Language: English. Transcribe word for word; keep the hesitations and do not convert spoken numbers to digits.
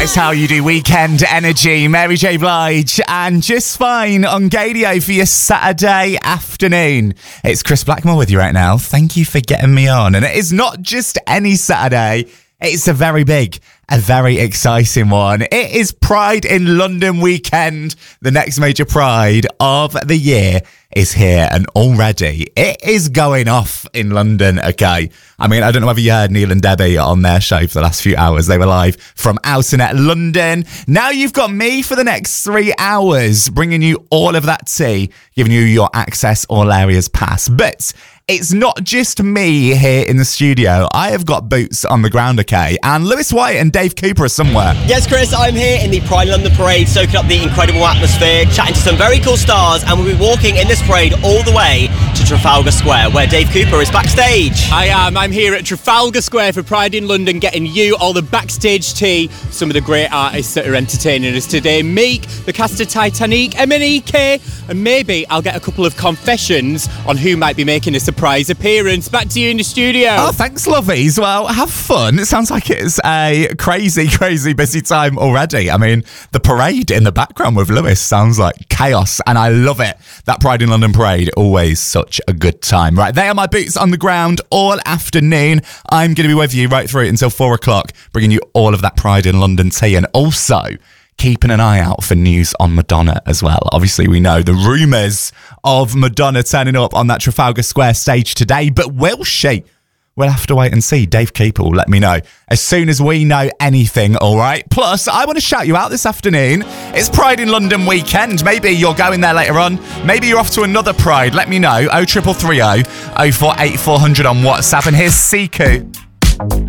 It's how you do weekend energy. Mary J. Blige and Just Fine on Gadio for your Saturday afternoon. It's Chris Blackmore with you right now. Thank you for getting me on. And it is not just any Saturday. It's a very big, a very exciting one. It is Pride in London weekend. The next major Pride of the year is here, and already it is going off in London, okay? I mean, I don't know whether you heard Neil and Debbie on their show for the last few hours. They were live from Outernet London. Now you've got me for the next three hours, bringing you all of that tea, giving you your Access All Areas pass. But it's not just me here in the studio. I have got boots on the ground, okay? And Lewis White and Dave Cooper are somewhere. Yes, Chris, I'm here in the Pride London Parade, soaking up the incredible atmosphere, chatting to some very cool stars, and we'll be walking in this parade all the way to Trafalgar Square, where Dave Cooper is backstage. I am. I'm here at Trafalgar Square for Pride in London, getting you all the backstage tea, some of the great artists that are entertaining us today. Meek, the cast of Titanic, M N E K, and maybe I'll get a couple of confessions on who might be making a surprise appearance. Back to you in the studio. Oh, thanks, lovies. Well, have fun. It sounds like it's a crazy, crazy busy time already. I mean, the parade in the background with Lewis sounds like chaos, and I love it. That Pride in London parade, always such a good time. Right, they are my boots on the ground all afternoon. I'm going to be with you right through until four o'clock, bringing you all of that Pride in London tea, and also keeping an eye out for news on Madonna as well. Obviously, we know the rumours of Madonna turning up on that Trafalgar Square stage today, but will she? We'll have to wait and see. Dave Cooper will let me know as soon as we know anything, all right? Plus, I want to shout you out this afternoon. It's Pride in London weekend. Maybe you're going there later on. Maybe you're off to another Pride. Let me know. oh triple three oh, oh four eight four hundred on WhatsApp. And here's Siku.